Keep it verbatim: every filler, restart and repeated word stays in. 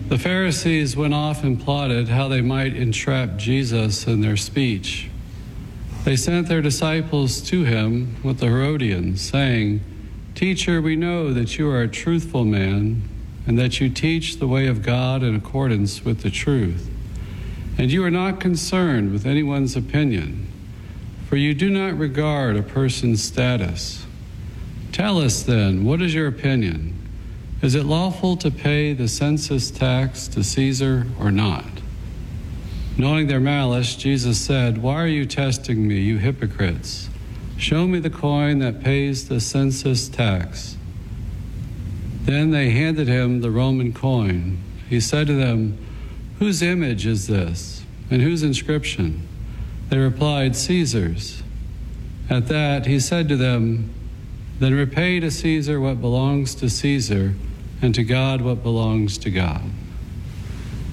The Pharisees went off and plotted how they might entrap Jesus in their speech. They sent their disciples to him with the Herodians, saying, "Teacher, we know that you are a truthful man, and that you teach the way of God in accordance with the truth. And you are not concerned with anyone's opinion, for you do not regard a person's status. Tell us then, what is your opinion? Is it lawful to pay the census tax to Caesar or not?" Knowing their malice, Jesus said, "Why are you testing me, you hypocrites? Show me the coin that pays the census tax." Then they handed him the Roman coin. He said to them, "Whose image is this, and whose inscription?" They replied, "Caesar's." At that he said to them, "Then repay to Caesar what belongs to Caesar, and to God what belongs to God."